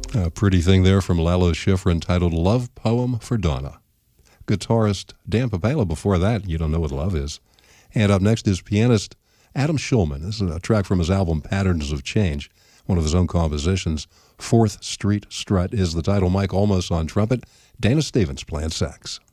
A pretty thing there from Lalo Schifrin entitled Love Poem for Donna. Guitarist Dan Papala before that, You Don't Know What Love Is. And up next is pianist Adam Schulman. This is a track from his album Patterns of Change, one of his own compositions. 4th Street Strut is the title. Mike Olmos on trumpet, Dana Stevens playing sax.